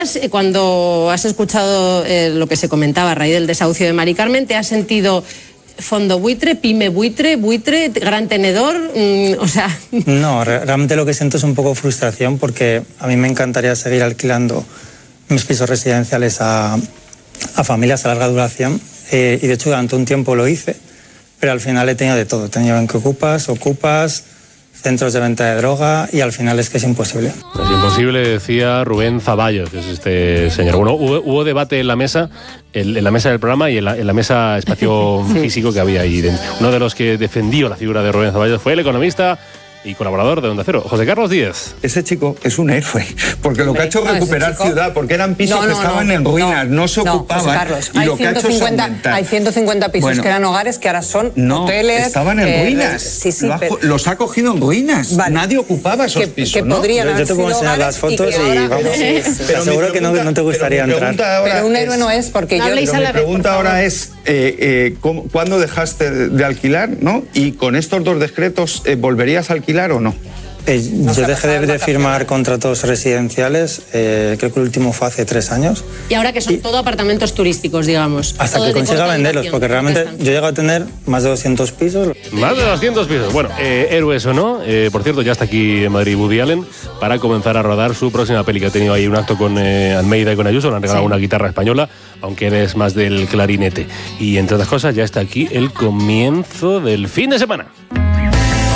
Cuando has escuchado lo que se comentaba a raíz del desahucio de Mari Carmen, ¿te has sentido fondo buitre, pyme buitre, gran tenedor? O sea... No, realmente lo que siento es un poco frustración, porque a mí me encantaría seguir alquilando mis pisos residenciales a familias a larga duración, y de hecho durante un tiempo lo hice, pero al final he tenido de todo. He tenido en que ocupas, centros de venta de droga, y al final es que es imposible. Es imposible, decía Rubén Zavallos, que es este señor. Bueno, hubo debate en la mesa del programa y en la mesa espacio físico que había ahí dentro. Uno de los que defendió la figura de Rubén Zavallos fue el economista y colaborador de Onda Cero, José Carlos Díez. Ese chico es un héroe, porque lo que ha hecho es recuperar ciudad, porque eran pisos que estaban en ruinas, no se ocupaban. José Carlos, y lo que ha hecho es aumentar. Hay 150 pisos que eran hogares, que ahora son hoteles. Estaban en ruinas. Sí, los ha cogido en ruinas. Vale. Nadie ocupaba esos pisos. Que podrían haber yo te puedo enseñar las fotos y vamos. Pero seguro que no te gustaría entrar. Pero un héroe no es, porque yo... Mi pregunta ahora es, ¿cuándo dejaste de alquilar, no? Y con estos dos decretos, ¿volverías a alquilar o no? Yo dejé de firmar contratos residenciales, creo que el último fue hace 3 años. Y ahora que son todo apartamentos turísticos, digamos. Hasta que consiga venderlos, porque realmente yo llego a tener más de 200 pisos. Más de 200 pisos. Bueno, héroes o no, por cierto, ya está aquí en Madrid Woody Allen para comenzar a rodar su próxima peli, que ha tenido ahí un acto con Almeida y con Ayuso, le han regalado una guitarra española, aunque él es más del clarinete. Y entre otras cosas, ya está aquí el comienzo del fin de semana.